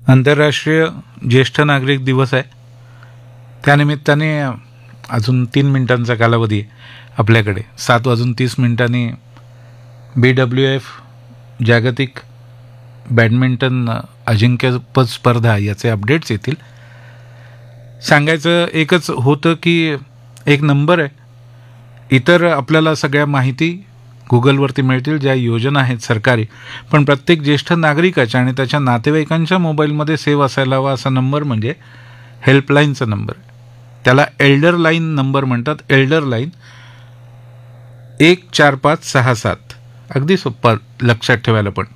आंतरराष्ट्रीय ज्येष्ठ नागरिक दिवस आहे. त्यानिमित्ताने अजून 3 मिनिटांचा कालावधी आहे आपल्याकडे. 7:30 BWF जागतिक बॅडमिंटन अजिंक्यपद स्पर्धा याचे अपडेट्स येतील. सांगायचं एकच होतं की एक नंबर आहे. इतर आपल्याला सगळ्या माहिती गुगलवरती मिळतील, ज्या योजना आहेत सरकारी, पण प्रत्येक ज्येष्ठ नागरिकाच्या आणि त्याच्या नातेवाईकांच्या मोबाईलमध्ये सेव्ह असायला हवा असा नंबर म्हणजे हेल्पलाईनचा नंबर. त्याला एल्डर लाईन नंबर म्हणतात. Elder line 14567. अगदी सोप्पा लक्षात ठेवायला, पण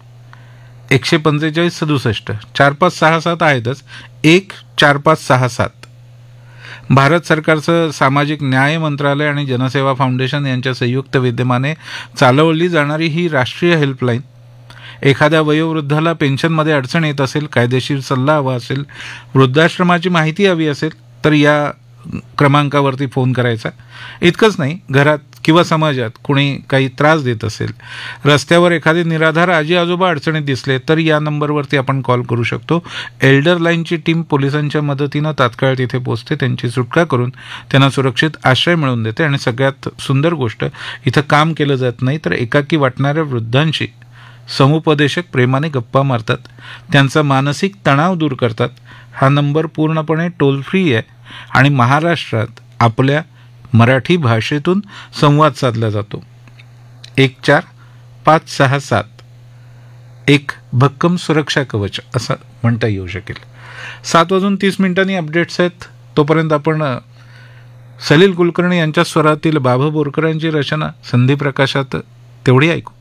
14567 4567 आहेतच. 14567. भारत सरकारचं सामाजिक न्याय मंत्रालय आणि जनसेवा फाउंडेशन यांच्या संयुक्त विद्यमाने चालवली जाणारी ही राष्ट्रीय हेल्पलाईन. एखाद्या वयोवृद्धाला पेन्शनमध्ये अडचण येत असेल, कायदेशीर सल्ला हवा असेल, वृद्धाश्रमाची माहिती हवी असेल, तर या क्रमांकावरती फोन करायचा. इतकंच नाही, घरात किंवा समाजात कुणी काही त्रास देत असेल, रस्त्यावर एखादे निराधार आजी आजोबा अडचणीत दिसले, तर या नंबरवरती आपण कॉल करू शकतो. एल्डर लाईनची टीम पोलिसांच्या मदतीनं तात्काळ तिथे पोहोचते, त्यांची सुटका करून त्यांना सुरक्षित आश्रय मिळवून देते. आणि सगळ्यात सुंदर गोष्ट, इथं काम केलं जात नाही, तर एकाकी वाटणाऱ्या वृद्धांशी समुपदेशक प्रेमाने गप्पा मारतात, त्यांचा मानसिक तणाव दूर करतात. हा नंबर पूर्णपणे टोल फ्री आहे आणि महाराष्ट्रात आपल्या मराठी भाषेतून संवाद साधला जातो. 14567 एक भक्कम सुरक्षा कवच असं म्हणता येऊ शकेल. 7:30 अपडेट्स आहेत. तोपर्यंत आपण सलील कुलकर्णी यांच्या स्वरातील बाबा बोरकरांची रचना संधी प्रकाशात तेवढी ऐकू.